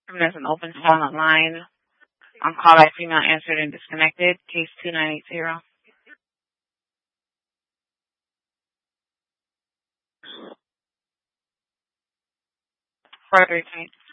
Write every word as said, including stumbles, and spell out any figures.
There's an open silent line. On call by female answered and disconnected. Case two nine eight zero. Four three